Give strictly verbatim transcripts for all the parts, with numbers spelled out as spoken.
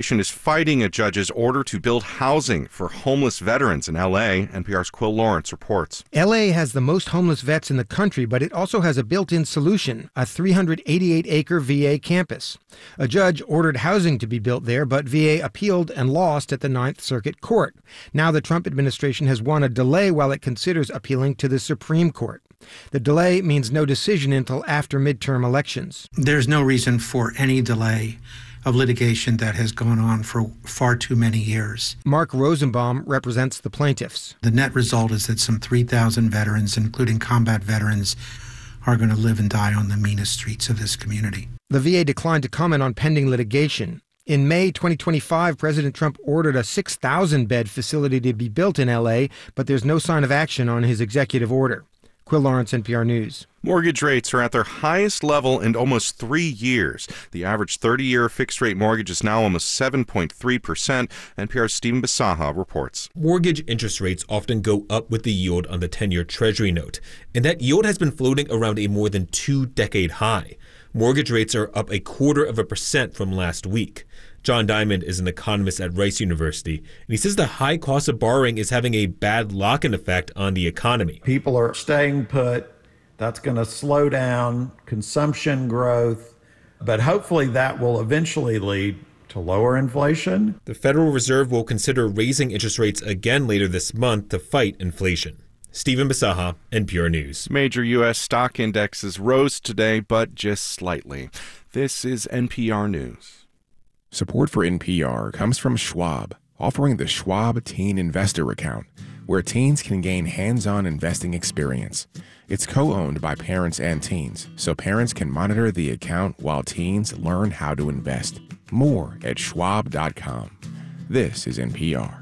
administration is fighting a judge's order to build housing for homeless veterans in L A. N P R's Quill Lawrence reports. L A has the most homeless vets in the country, but it also has a built-in solution, a three hundred eighty-eight acre V A campus. A judge ordered housing to be built there, but V A appealed and lost at the Ninth Circuit Court. Now the Trump administration has won a delay while it considers appealing to the Supreme Court. The delay means no decision until after midterm elections. There's no reason for any delay of litigation that has gone on for far too many years. Mark Rosenbaum represents the plaintiffs. The net result is that some three thousand veterans, including combat veterans, are going to live and die on the meanest streets of this community. The V A declined to comment on pending litigation. In May twenty twenty-five, President Trump ordered a six thousand bed facility to be built in L A, but there's no sign of action on his executive order. Quill Lawrence, N P R News. Mortgage rates are at their highest level in almost three years. The average thirty-year fixed-rate mortgage is now almost seven point three percent. N P R's Stephen Basaha reports. Mortgage interest rates often go up with the yield on the ten-year Treasury note, and that yield has been floating around a more than two-decade high. Mortgage rates are up a quarter of a percent from last week. John Diamond is an economist at Rice University, and he says the high cost of borrowing is having a bad lock-in effect on the economy. People are staying put. That's going to slow down consumption growth, but hopefully that will eventually lead to lower inflation. The Federal Reserve will consider raising interest rates again later this month to fight inflation. Stephen Basaha, N P R News. Major U S stock indexes rose today, but just slightly. This is N P R News. Support for N P R comes from Schwab, offering the Schwab Teen Investor Account, where teens can gain hands-on investing experience. It's co-owned by parents and teens, so parents can monitor the account while teens learn how to invest. More at schwab dot com. This is N P R.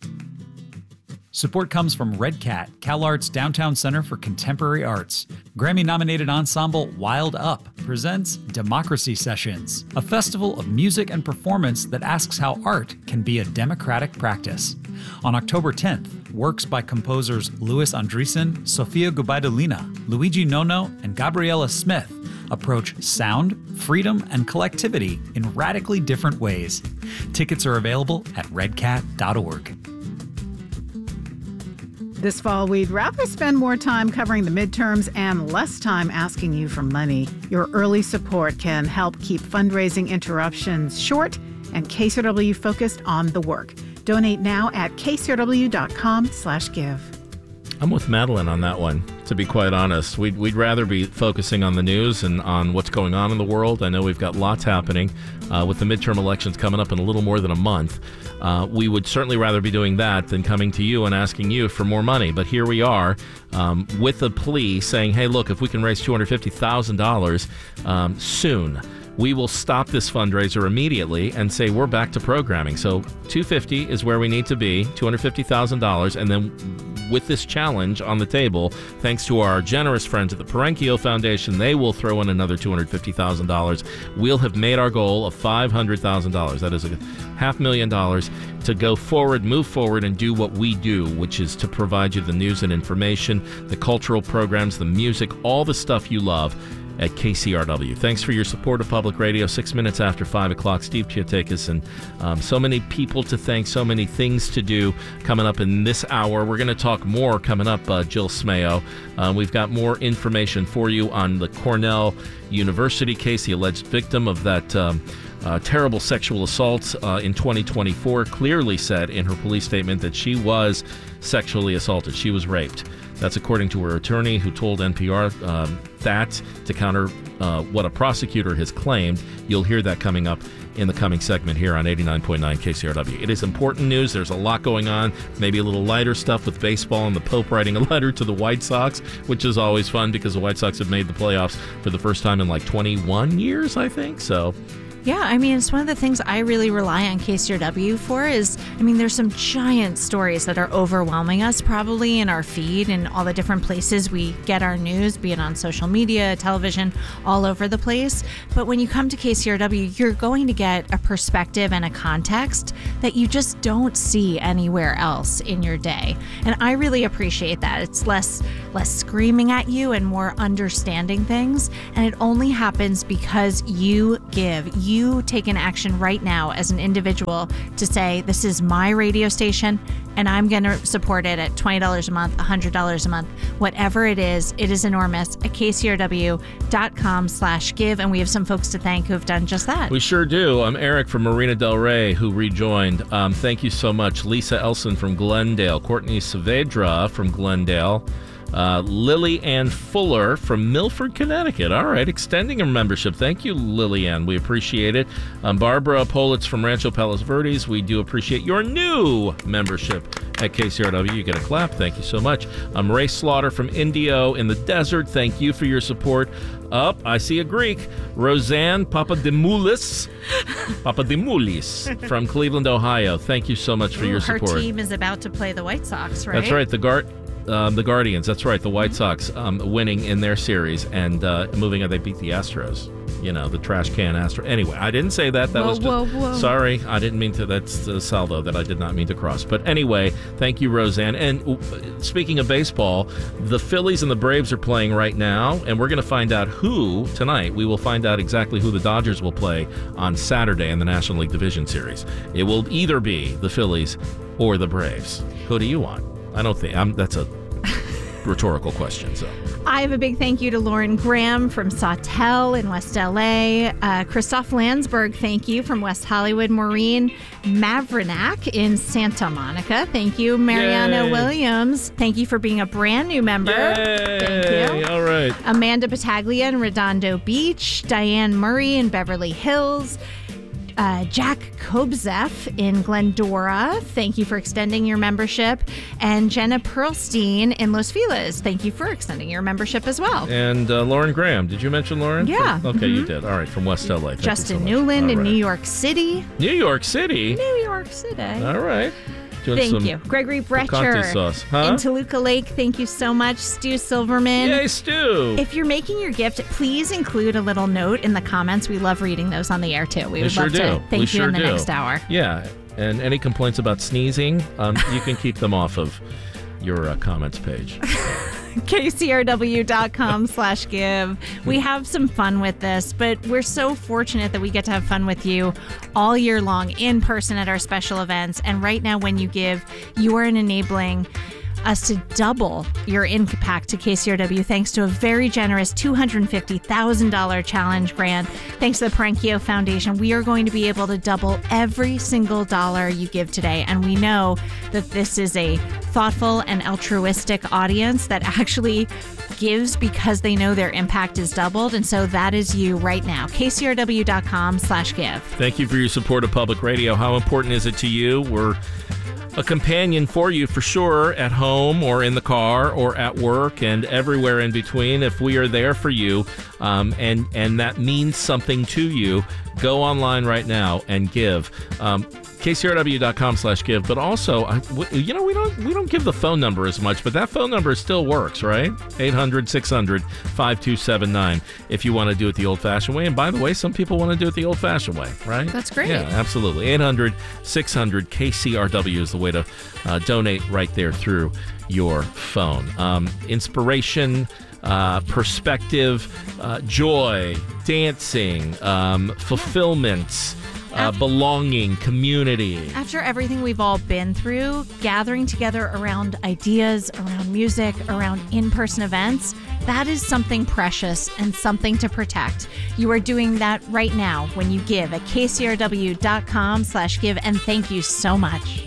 Support comes from Red Cat, CalArts Downtown Center for Contemporary Arts. Grammy-nominated ensemble Wild Up presents Democracy Sessions, a festival of music and performance that asks how art can be a democratic practice. On October tenth, works by composers Louis Andriessen, Sofia Gubaidulina, Luigi Nono, and Gabriella Smith approach sound, freedom, and collectivity in radically different ways. Tickets are available at red cat dot org. This fall, we'd rather spend more time covering the midterms and less time asking you for money. Your early support can help keep fundraising interruptions short and K C R W focused on the work. Donate now at k c r w dot com slash give. I'm with Madeline on that one, to be quite honest. We'd, we'd rather be focusing on the news and on what's going on in the world. I know we've got lots happening uh, with the midterm elections coming up in a little more than a month. Uh, we would certainly rather be doing that than coming to you and asking you for more money. But here we are um, with a plea saying, hey, look, if we can raise two hundred fifty thousand dollars um, soon, we will stop this fundraiser immediately and say we're back to programming. So two hundred fifty thousand dollars is where we need to be, two hundred fifty thousand dollars, and then with this challenge on the table, thanks to our generous friends at the Parenkio Foundation, they will throw in another two hundred fifty thousand dollars. We'll have made our goal of five hundred thousand dollars. That is a half million dollars to go forward, move forward, and do what we do, which is to provide you the news and information, the cultural programs, the music, all the stuff you love at K C R W. Thanks for your support of public radio. Six minutes after five o'clock, Steve Chiotakis, and um, so many people to thank, so many things to do coming up in this hour. We're going to talk more coming up, uh, Jill Smayo. Uh, we've got more information for you on the Cornell University case, the alleged victim of that um, uh, terrible sexual assault uh, in twenty twenty-four, clearly said in her police statement that she was sexually assaulted. She was raped. That's according to her attorney, who told N P R um, that to counter uh, what a prosecutor has claimed. You'll hear that coming up in the coming segment here on eighty-nine point nine K C R W. It is important news. There's a lot going on, maybe a little lighter stuff with baseball and the Pope writing a letter to the White Sox, which is always fun because the White Sox have made the playoffs for the first time in like twenty-one years, I think. So Yeah, I mean, it's one of the things I really rely on K C R W for is, I mean, there's some giant stories that are overwhelming us probably in our feed and all the different places we get our news, be it on social media, television, all over the place. But when you come to K C R W, you're going to get a perspective and a context that you just don't see anywhere else in your day. And I really appreciate that. It's less less screaming at you and more understanding things. And it only happens because you give. You you take an action right now as an individual to say, this is my radio station and I'm going to support it at twenty dollars a month, one hundred dollars a month, whatever it is, it is enormous. At K C R W dot com slash give. And we have some folks to thank who have done just that. We sure do. I'm Eric from Marina Del Rey, who rejoined. Um, thank you so much. Lisa Elson from Glendale. Courtney Saavedra from Glendale. Uh, Lily Ann Fuller from Milford, Connecticut. All right, extending her membership. Thank you, Lily Ann. We appreciate it. Um, Barbara Politz from Rancho Palos Verdes. We do appreciate your new membership at K C R W. You get a clap. Thank you so much. Um, Ray Slaughter from Indio in the desert. Thank you for your support. Up, I see a Greek. Roseanne Papadimoulis. Papadimoulis from Cleveland, Ohio. Thank you so much for Ooh, your support. Her team is about to play the White Sox, right? That's right. The Guard. Um, the Guardians, that's right, the White Sox um, winning in their series and uh, moving on. They beat the Astros, you know, the trash can Astros. Anyway, I didn't say that. That whoa, was just, whoa, whoa. Sorry, I didn't mean to. That's the salvo that I did not mean to cross. But anyway, thank you, Roseanne. And uh, speaking of baseball, the Phillies and the Braves are playing right now, and we're going to find out who tonight. We will find out exactly who the Dodgers will play on Saturday in the National League Division Series. It will either be the Phillies or the Braves. Who do you want? I don't think I'm, that's a rhetorical question. So I have a big thank you to Lauren Graham from Sawtell in West L A. Uh, Christoph Landsberg, thank you from West Hollywood. Maureen Mavrinac in Santa Monica. Thank you. Mariana Yay. Williams, thank you for being a brand new member. Yay. Thank you. All right. Amanda Battaglia in Redondo Beach. Diane Murray in Beverly Hills. Uh, Jack Kobzeff in Glendora, thank you for extending your membership. And Jenna Perlstein in Los Feliz, thank you for extending your membership as well. And uh, Lauren Graham. Did you mention Lauren? Yeah. From, okay, mm-hmm. you did. All right, from West L A. Thank Justin you so Newland All in right. New York City. New York City? New York City. All right. Doing Thank some you. Gregory picante Brecher sauce. Huh? in Toluca Lake, thank you so much. Stu Silverman. Yay, Stu. If you're making your gift, please include a little note in the comments. We love reading those on the air, too. We, We would sure love do. to thank we you sure in the do. next hour. Yeah, and any complaints about sneezing, um, you can keep them off of your uh, comments page. K C R W dot com slash give. We have some fun with this, but we're so fortunate that we get to have fun with you all year long in person at our special events. And right now, when you give, you are enabling us to double your impact to K C R W thanks to a very generous two hundred fifty thousand dollars challenge grant. Thanks to the Parenkio Foundation, we are going to be able to double every single dollar you give today. And we know that this is a thoughtful and altruistic audience that actually gives because they know their impact is doubled. And so that is you right now. K C R W dot com slash give. Thank you for your support of public radio. How important is it to you? We're a companion for you for sure at home or in the car or at work and everywhere in between. If we are there for you um, and and that means something to you, go online right now and give. Um, K C R W dot com slash give. But also, I, w- you know, we don't we don't give the phone number as much, but that phone number still works, right? eight hundred, six hundred, five two seven nine if you want to do it the old-fashioned way. And by the way, some people want to do it the old-fashioned way, right? That's great. Yeah, absolutely. eight hundred, six hundred, K C R W is the way to uh, donate right there through your phone. Um, inspiration, uh, perspective, uh, joy, dancing, um, fulfillment, Uh, belonging, community. After everything we've all been through, gathering together around ideas, around music, around in-person events, that is something precious and something to protect. You are doing that right now when you give at K C R W dot com slash give, and thank you so much.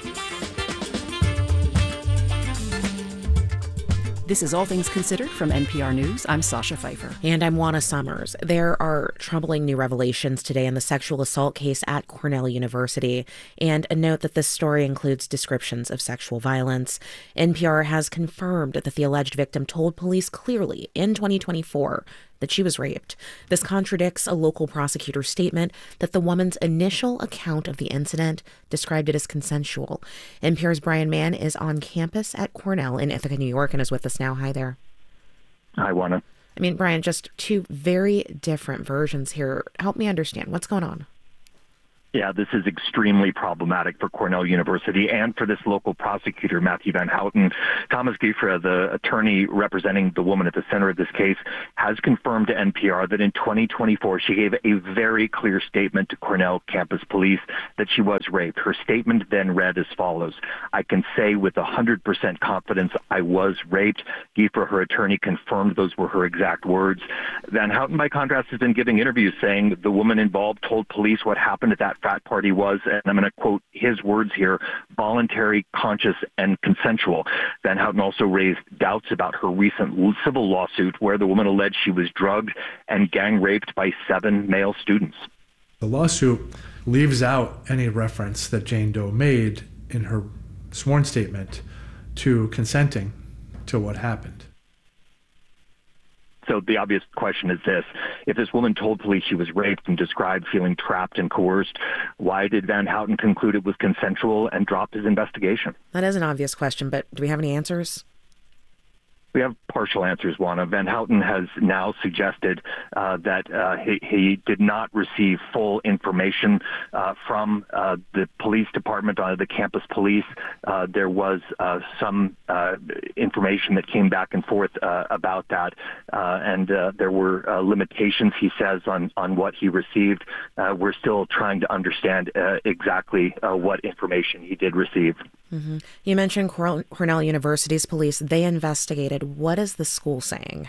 This is All Things Considered from N P R News. I'm Sasha Pfeiffer. And I'm Juana Summers. There are troubling new revelations today in the sexual assault case at Cornell University. And a note that this story includes descriptions of sexual violence. N P R has confirmed that the alleged victim told police clearly in twenty twenty-four that she was raped. This contradicts a local prosecutor's statement that the woman's initial account of the incident described it as consensual. N P R's Brian Mann is on campus at Cornell in Ithaca, New York, and is with us now. Hi there. Hi, Juana. I mean, Brian, just two very different versions here. Help me understand. What's going on? Yeah, this is extremely problematic for Cornell University and for this local prosecutor, Matthew Van Houten. Thomas Gieffre, the attorney representing the woman at the center of this case, has confirmed to N P R that in twenty twenty-four she gave a very clear statement to Cornell campus police that she was raped. Her statement then read as follows: "I can say with one hundred percent confidence I was raped." Gieffre, her attorney, confirmed those were her exact words. Van Houten, by contrast, has been giving interviews saying the woman involved told police what happened at that frat party was, and I'm going to quote his words here, voluntary, conscious, and consensual. Van Houten also raised doubts about her recent civil lawsuit where the woman alleged she was drugged and gang raped by seven male students. The lawsuit leaves out any reference that Jane Doe made in her sworn statement to consenting to what happened. So the obvious question is this: if this woman told police she was raped and described feeling trapped and coerced, why did Van Houten conclude it was consensual and drop his investigation? That is an obvious question, but do we have any answers? We have partial answers, Juana. Van Houten has now suggested uh, that uh, he, he did not receive full information uh, from uh, the police department, uh, the campus police. Uh, there was uh, some uh, information that came back and forth uh, about that, uh, and uh, there were uh, limitations, he says, on, on what he received. Uh, we're still trying to understand uh, exactly uh, what information he did receive. Mm-hmm. You mentioned Cornell University's police. They investigated. What is the school saying?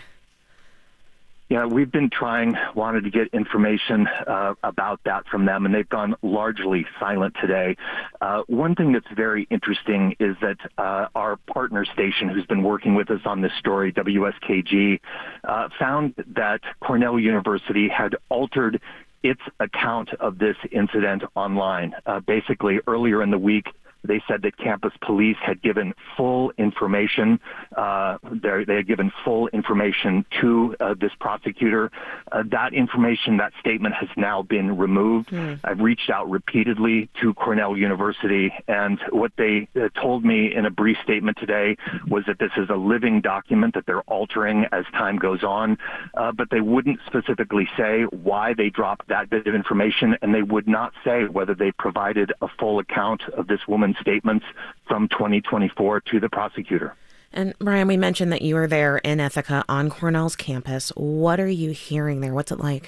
Yeah, we've been trying, wanted to get information uh, about that from them, and they've gone largely silent today. Uh, one thing that's very interesting is that uh, our partner station, who's been working with us on this story, W S K G, uh, found that Cornell University had altered its account of this incident online. Uh, basically, earlier in the week, they said that campus police had given full information. Uh, they had given full information to uh, this prosecutor. Uh, that information, that statement, has now been removed. Mm. I've reached out repeatedly to Cornell University, and what they uh, told me in a brief statement today was that this is a living document that they're altering as time goes on, uh, but they wouldn't specifically say why they dropped that bit of information, and they would not say whether they provided a full account of this woman's statements from twenty twenty-four to the prosecutor. And Brian, we mentioned that you were there in Ithaca on Cornell's campus. What are you hearing there? What's it like?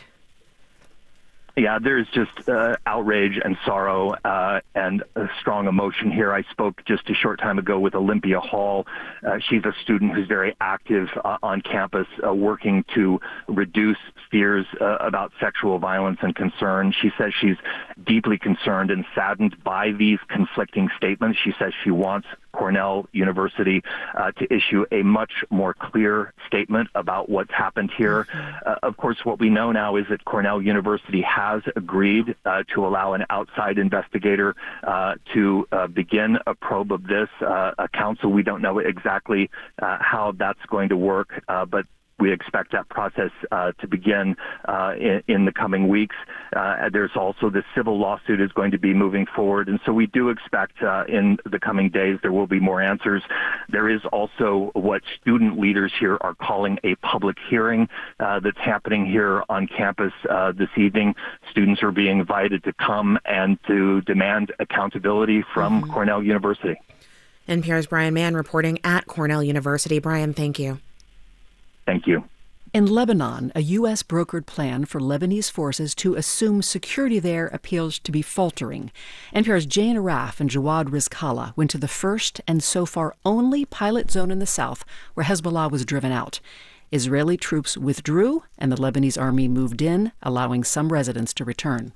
Yeah, there's just uh, outrage and sorrow uh, and a strong emotion here. I spoke just a short time ago with Olympia Hall. Uh, she's a student who's very active uh, on campus, uh, working to reduce fears uh, about sexual violence and concern. She says she's deeply concerned and saddened by these conflicting statements. She says she wants Cornell University uh, to issue a much more clear statement about what's happened here. Uh, of course, what we know now is that Cornell University has agreed uh, to allow an outside investigator uh, to uh, begin a probe of this. Uh, a council, we don't know exactly uh, how that's going to work, uh, but we expect that process uh, to begin uh, in, in the coming weeks. Uh, there's also the civil lawsuit is going to be moving forward, and so we do expect uh, in the coming days there will be more answers. There is also what student leaders here are calling a public hearing uh, that's happening here on campus uh, this evening. Students are being invited to come and to demand accountability from mm-hmm. Cornell University. N P R's Brian Mann reporting at Cornell University. Brian, thank you. Thank you. In Lebanon, a U S brokered plan for Lebanese forces to assume security there appears to be faltering. N P R's Jane Araf and Jawad Rizkallah went to the first and so far only pilot zone in the south where Hezbollah was driven out. Israeli troops withdrew and the Lebanese army moved in, allowing some residents to return.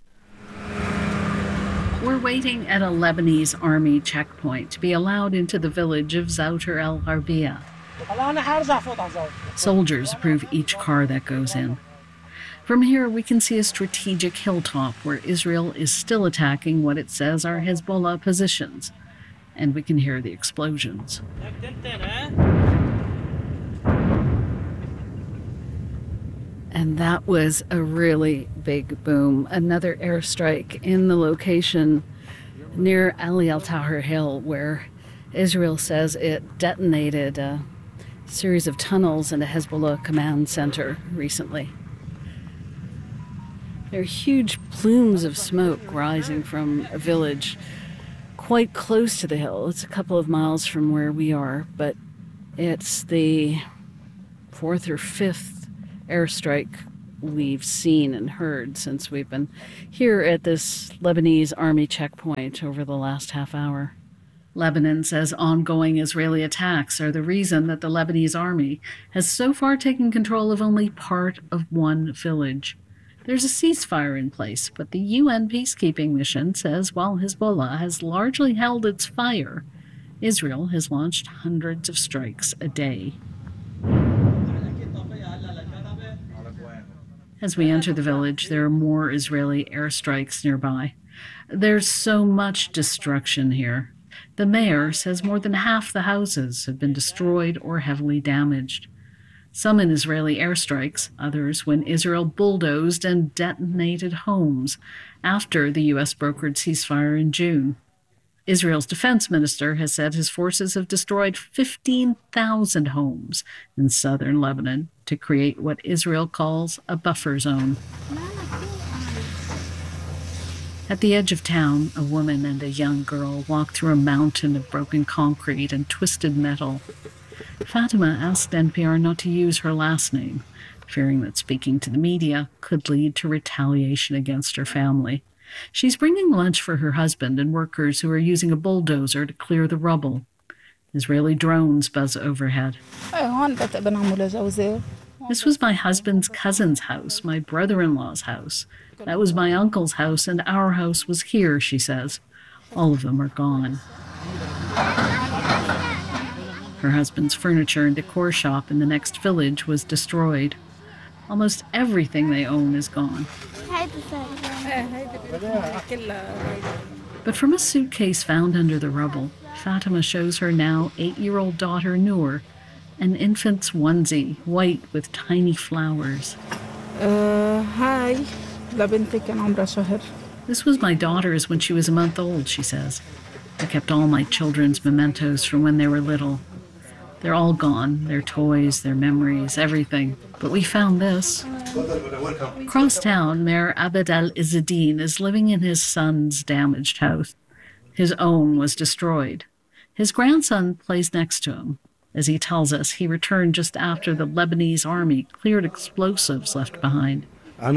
We're waiting at a Lebanese army checkpoint to be allowed into the village of Zouter el Gharbia. Soldiers approve each car that goes in. From here, we can see a strategic hilltop where Israel is still attacking what it says are Hezbollah positions. And we can hear the explosions. And that was a really big boom. Another airstrike in the location near Ali al-Tahrir Hill, where Israel says it detonated a series of tunnels in a Hezbollah command center recently. There are huge plumes of smoke rising from a village quite close to the hill. It's a couple of miles from where we are, but it's the fourth or fifth airstrike we've seen and heard since we've been here at this Lebanese army checkpoint over the last half hour. Lebanon says ongoing Israeli attacks are the reason that the Lebanese army has so far taken control of only part of one village. There's a ceasefire in place, but the U N peacekeeping mission says while Hezbollah has largely held its fire, Israel has launched hundreds of strikes a day. As we enter the village, there are more Israeli airstrikes nearby. There's so much destruction here. The mayor says more than half the houses have been destroyed or heavily damaged. Some in Israeli airstrikes, others when Israel bulldozed and detonated homes after the U S brokered ceasefire in June. Israel's defense minister has said his forces have destroyed fifteen thousand homes in southern Lebanon to create what Israel calls a buffer zone. At the edge of town, a woman and a young girl walk through a mountain of broken concrete and twisted metal. Fatima asked N P R not to use her last name, fearing that speaking to the media could lead to retaliation against her family. She's bringing lunch for her husband and workers who are using a bulldozer to clear the rubble. Israeli drones buzz overhead. This was my husband's cousin's house, my brother-in-law's house. That was my uncle's house, and our house was here, she says. All of them are gone. Her husband's furniture and decor shop in the next village was destroyed. Almost everything they own is gone. But from a suitcase found under the rubble, Fatima shows her now eight-year-old daughter Noor an infant's onesie, white with tiny flowers. Uh, hi. This was my daughter's when she was a month old, she says. I kept all my children's mementos from when they were little. They're all gone, their toys, their memories, everything. But we found this. Across town, Mayor Abed al-Izzadeen is living in his son's damaged house. His own was destroyed. His grandson plays next to him. As he tells us, he returned just after the Lebanese army cleared explosives left behind.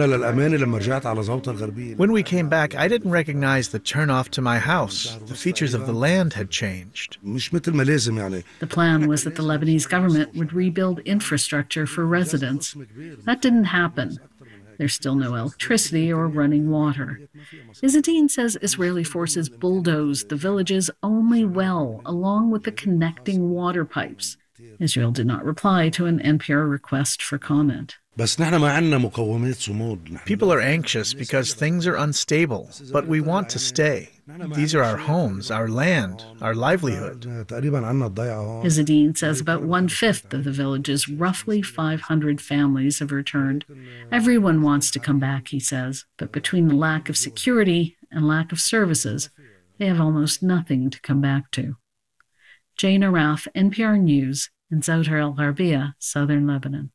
When we came back, I didn't recognize the turnoff to my house. The features of the land had changed. The plan was that the Lebanese government would rebuild infrastructure for residents. That didn't happen. There's still no electricity or running water. Izzadeen says Israeli forces bulldozed the village's only well, along with the connecting water pipes. Israel did not reply to an N P R request for comment. People are anxious because things are unstable, but we want to stay. These are our homes, our land, our livelihood. Izzadeen says about one-fifth of the village's roughly five hundred families have returned. Everyone wants to come back, he says, but between the lack of security and lack of services, they have almost nothing to come back to. Jane Araf, N P R News, in Zouter el-Gharbia, southern Lebanon.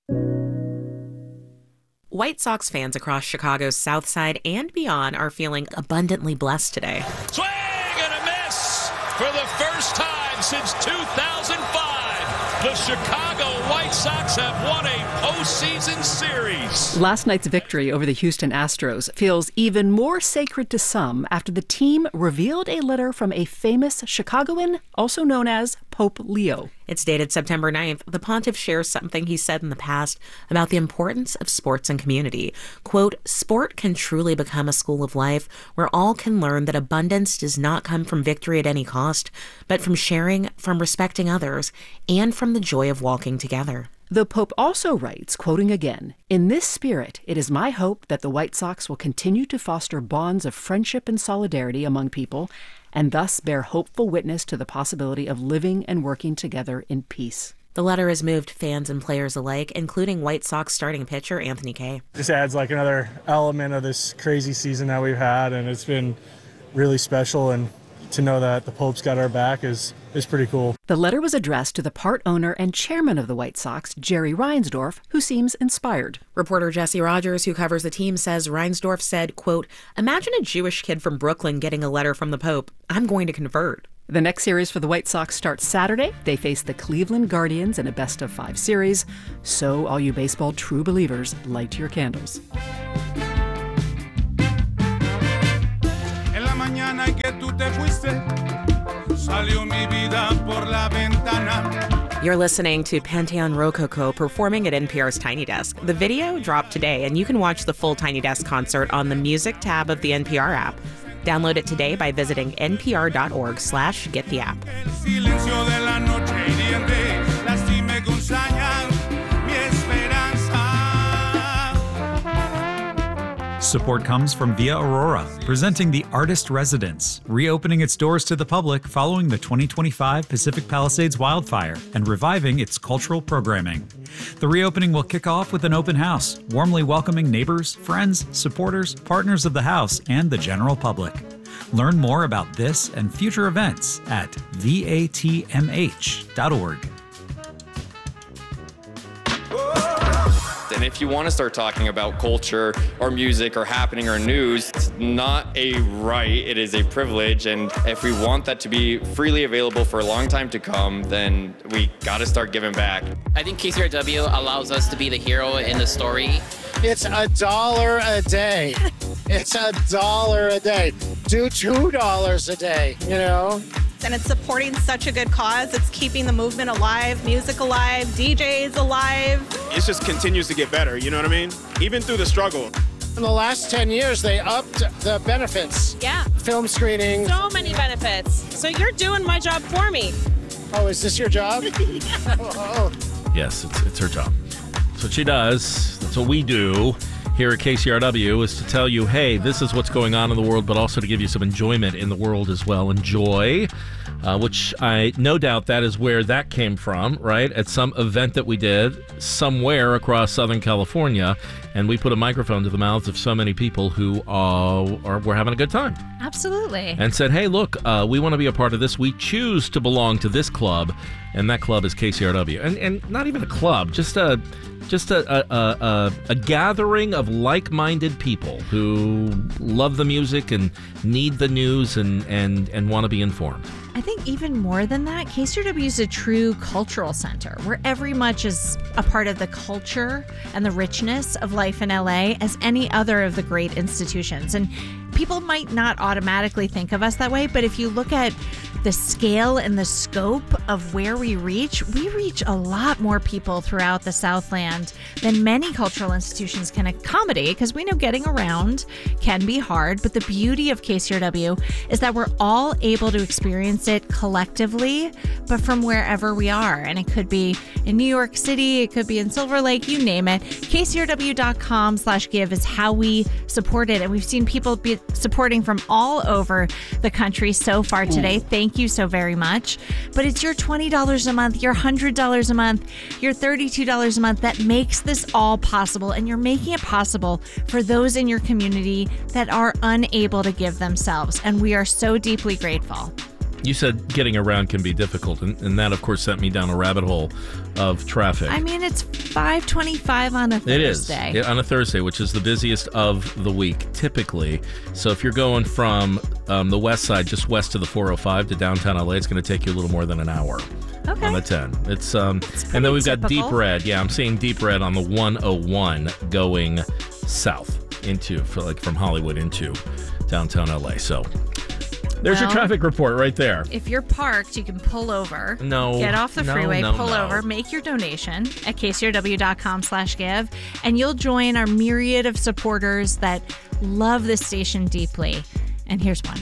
White Sox fans across Chicago's South Side and beyond are feeling abundantly blessed today. Swing and a miss for the first time since two thousand five. The Chicago White Sox have won a postseason series. Last night's victory over the Houston Astros feels even more sacred to some after the team revealed a letter from a famous Chicagoan, also known as Pope Leo. It's dated September ninth. The pontiff shares something he said in the past about the importance of sports and community. Quote, sport can truly become a school of life where all can learn that abundance does not come from victory at any cost, but from sharing, from respecting others, and from the joy of walking together. The Pope also writes, quoting again, "In this spirit, it is my hope that the White Sox will continue to foster bonds of friendship and solidarity among people, and thus bear hopeful witness to the possibility of living and working together in peace." The letter has moved fans and players alike, including White Sox starting pitcher Anthony Kay. This adds like another element of this crazy season that we've had, and it's been really special. And to know that the Pope's got our back is, is pretty cool. The letter was addressed to the part owner and chairman of the White Sox, Jerry Reinsdorf, who seems inspired. Reporter Jesse Rogers, who covers the team, says Reinsdorf said, quote, "Imagine a Jewish kid from Brooklyn getting a letter from the Pope. I'm going to convert." The next series for the White Sox starts Saturday. They face the Cleveland Guardians in a best-of-five series. So, all you baseball true believers, light your candles. You're listening to Pantheon Rococo performing at N P R's Tiny Desk. The video dropped today, and you can watch the full Tiny Desk concert on the music tab of the N P R app. Download it today by visiting npr.org slash get the app. Support comes from Via Aurora, presenting the Artist Residence, reopening its doors to the public following the twenty twenty-five Pacific Palisades wildfire and reviving its cultural programming. The reopening will kick off with an open house, warmly welcoming neighbors, friends, supporters, partners of the house, and the general public. Learn more about this and future events at V A T M H dot org. And if you want to start talking about culture or music or happening or news, it's not a right, it is a privilege. And if we want that to be freely available for a long time to come, then we got to start giving back. I think K C R W allows us to be the hero in the story. It's a dollar a day. It's a dollar a day. Do two dollars a day, you know? And it's supporting such a good cause. It's keeping the movement alive, music alive, D Js alive. It just continues to get better, you know what I mean? Even through the struggle. In the last ten years, they upped the benefits. Yeah. Film screening. So many benefits. So you're doing my job for me. Oh, is this your job? oh. Yes, it's, it's her job. That's what she does. That's what we do here at K C R W, is to tell you, hey, this is what's going on in the world, but also to give you some enjoyment in the world as well. Enjoy, uh, which I no doubt that is where that came from, right? At some event that we did somewhere across Southern California, and we put a microphone to the mouths of so many people who uh, are were having a good time. Absolutely. And said, hey, look, uh, we want to be a part of this. We choose to belong to this club, and that club is K C R W. And and not even a club, just a just a a, a, a gathering of like-minded people who love the music and need the news and, and, and want to be informed. I think even more than that, K C R W is a true cultural center where every much is a part of the culture and the richness of life in L A as any other of the great institutions. And people might not automatically think of us that way, but if you look at the scale and the scope of where we reach, we reach a lot more people throughout the Southland than many cultural institutions can accommodate, because we know getting around can be hard. But the beauty of K C R W is that we're all able to experience it collectively, but from wherever we are. And it could be in New York City, it could be in Silver Lake, you name it. K C R W dot com slash give is how we support it. And we've seen people be supporting from all over the country so far today. Thank you so very much. But it's your twenty dollars a month, your one hundred dollars a month, your thirty-two dollars a month that makes this all possible. And you're making it possible for those in your community that are unable to give themselves. And we are so deeply grateful. You said getting around can be difficult, and, and that, of course, sent me down a rabbit hole of traffic. I mean, it's five twenty-five on a Thursday. It is, yeah, on a Thursday, which is the busiest of the week, typically. So if you're going from um, the west side, just west of the four oh five to downtown L A, it's going to take you a little more than an hour. Okay. On the ten. It's um, and then we've got typical. Deep Red. Yeah, I'm seeing Deep Red on the one oh one going south into, for like from Hollywood into downtown L A. So there's Well, your traffic report right there. If you're parked, you can pull over. No. Get off the No, freeway, no, pull no. over, make your donation at K C R W dot com slash give, and you'll join our myriad of supporters that love this station deeply. And here's one.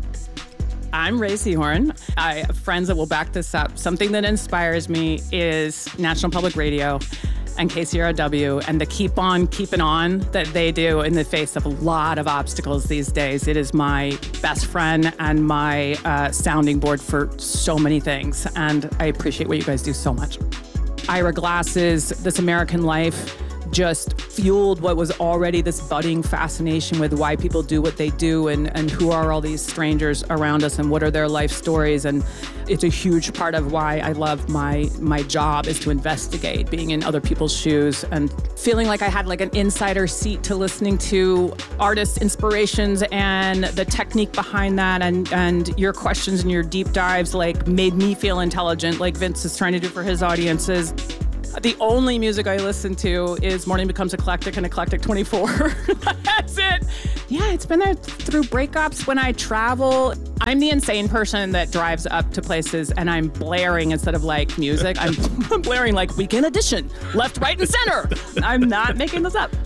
I'm Ray Seahorn. I have friends that will back this up. Something that inspires me is National Public Radio and K C R W and the keep on keeping on that they do in the face of a lot of obstacles these days. It is my best friend and my uh, sounding board for so many things, and I appreciate what you guys do so much. Ira Glass's This American Life just fueled what was already this budding fascination with why people do what they do and, and who are all these strangers around us and what are their life stories. And it's a huge part of why I love my my job is to investigate, being in other people's shoes and feeling like I had like an insider seat to listening to artists' inspirations and the technique behind that, and, and your questions and your deep dives like made me feel intelligent like Vince is trying to do for his audiences. The only music I listen to is Morning Becomes Eclectic and Eclectic twenty-four. That's it. Yeah, it's been there through breakups when I travel. I'm the insane person that drives up to places and I'm blaring instead of like music. I'm, I'm blaring like Weekend Edition, left, right, and center. I'm not making this up.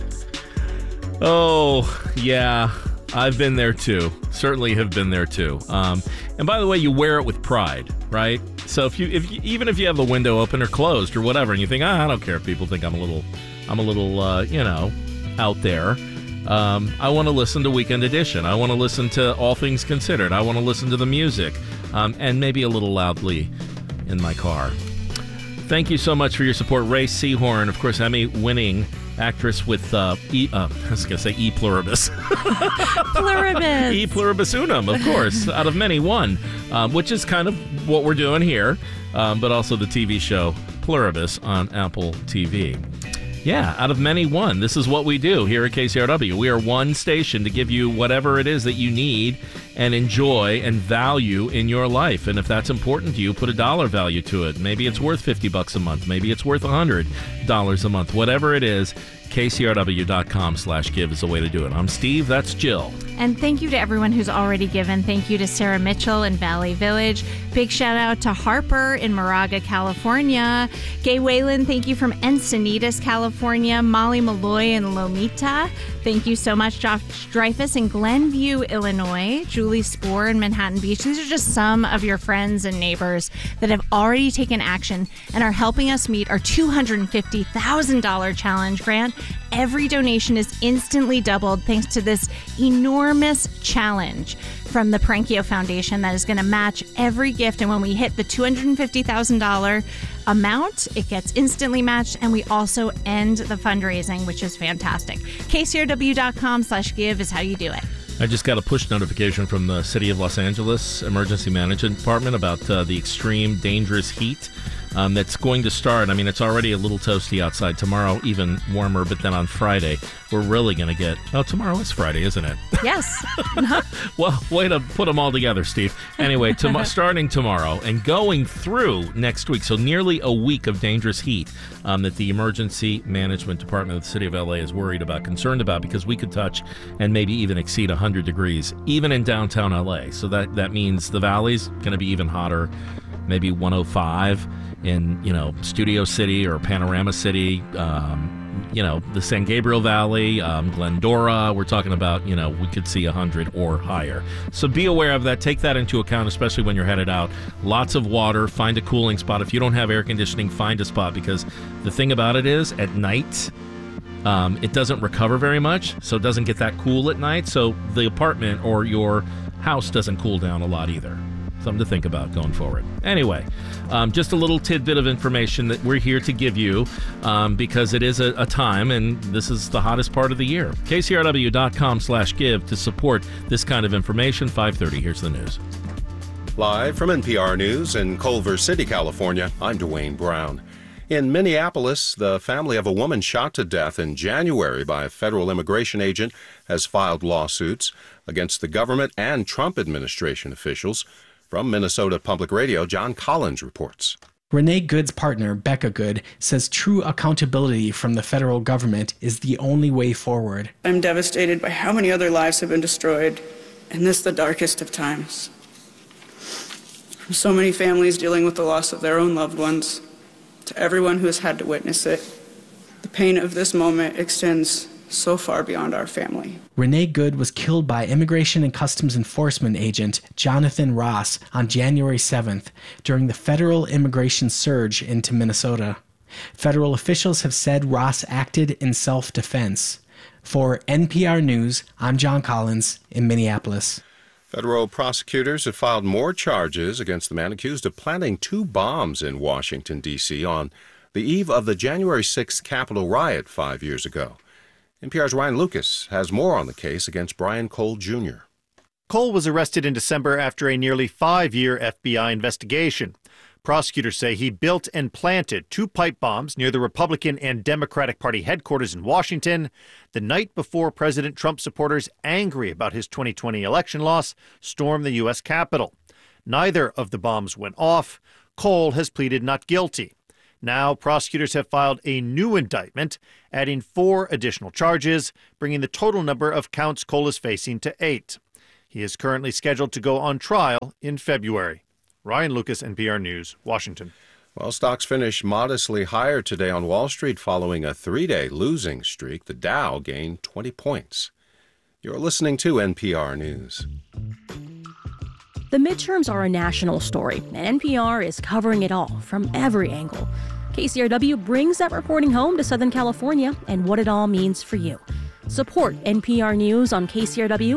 Oh, yeah. I've been there too. Certainly have been there too. Um, and by the way, you wear it with pride, right? So if you, if you, even if you have the window open or closed or whatever, and you think, ah, I don't care if people think I'm a little, I'm a little, uh, you know, out there. Um, I want to listen to Weekend Edition. I want to listen to All Things Considered. I want to listen to the music, um, and maybe a little loudly in my car. Thank you so much for your support, Ray Seahorn, of course, Emmy-winning actress with uh, E. Uh, I was going to say E Pluribus. Pluribus. E Pluribus Unum, of course, out of many, one, um, which is kind of what we're doing here, um, but also the T V show Pluribus on Apple T V. Yeah, out of many, one. This is what we do here at K C R W. We are one station to give you whatever it is that you need and enjoy and value in your life. And if that's important to you, put a dollar value to it. Maybe it's worth fifty bucks a month. Maybe it's worth one hundred dollars a month. Whatever it is, K C R W dot com slash give is the way to do it. I'm Steve. That's Jill. And thank you to everyone who's already given. Thank you to Sarah Mitchell in Valley Village. Big shout out to Harper in Moraga, California. Gay Whalen, thank you from Encinitas, California. Molly Malloy in Lomita. Thank you so much, Josh Dreyfus in Glenview, Illinois. Julie Spoor in Manhattan Beach. These are just some of your friends and neighbors that have already taken action and are helping us meet our two hundred fifty thousand dollars challenge grant. Every donation is instantly doubled thanks to this enormous challenge from the Prankio Foundation that is going to match every gift. And when we hit the two hundred fifty thousand dollars amount, it gets instantly matched. And we also end the fundraising, which is fantastic. K C R W dot com slash give is how you do it. I just got a push notification from the City of Los Angeles Emergency Management Department about uh, the extreme dangerous heat um, that's going to start. I mean, it's already a little toasty outside. Tomorrow, even warmer, but then on Friday, we're really going to get... Oh, tomorrow is Friday, isn't it? Yes. Well, way to put them all together, Steve. Anyway, tom- starting tomorrow and going through next week, so nearly a week of dangerous heat um, that the Emergency Management Department of the City of L A is worried about, concerned about, because we could touch and maybe even exceed one hundred degrees, even in downtown L A. So that, that means the valley's going to be even hotter, maybe one oh five in, you know, Studio City or Panorama City, um, you know, the San Gabriel Valley, um, Glendora. We're talking about, you know, we could see one hundred or higher. So be aware of that. Take that into account, especially when you're headed out. Lots of water. Find a cooling spot. If you don't have air conditioning, find a spot, because the thing about it is at night, um, it doesn't recover very much, so it doesn't get that cool at night. So the apartment or your house doesn't cool down a lot either. Something to think about going forward. Anyway, um, just a little tidbit of information that we're here to give you um, because it is a, a time, and this is the hottest part of the year. K C R W dot com slash give to support this kind of information. five thirty, here's the news. Live from N P R News in Culver City, California, I'm Dwayne Brown. In Minneapolis, the family of a woman shot to death in January by a federal immigration agent has filed lawsuits against the government and Trump administration officials. From Minnesota Public Radio, John Collins reports. Renee Good's partner, Becca Good, says true accountability from the federal government is the only way forward. I'm devastated by how many other lives have been destroyed, and this the darkest of times. From so many families dealing with the loss of their own loved ones, to everyone who has had to witness it, the pain of this moment extends so far beyond our family. Renee Good was killed by Immigration and Customs Enforcement agent Jonathan Ross on January seventh during the federal immigration surge into Minnesota. Federal officials have said Ross acted in self-defense. For N P R News, I'm John Collins in Minneapolis. Federal prosecutors have filed more charges against the man accused of planting two bombs in Washington, D C on the eve of the January sixth Capitol riot five years ago. N P R's Ryan Lucas has more on the case against Brian Cole Junior Cole was arrested in December after a nearly five-year F B I investigation. Prosecutors say he built and planted two pipe bombs near the Republican and Democratic Party headquarters in Washington the night before President Trump supporters, angry about his twenty twenty election loss, stormed the U S Capitol. Neither of the bombs went off. Cole has pleaded not guilty. Now, prosecutors have filed a new indictment, adding four additional charges, bringing the total number of counts Cole is facing to eight. He is currently scheduled to go on trial in February. Ryan Lucas, N P R News, Washington. Well, stocks finished modestly higher today on Wall Street following a three-day losing streak. The Dow gained twenty points. You're listening to N P R News. The midterms are a national story, and N P R is covering it all from every angle. K C R W brings that reporting home to Southern California and what it all means for you. Support N P R News on K C R W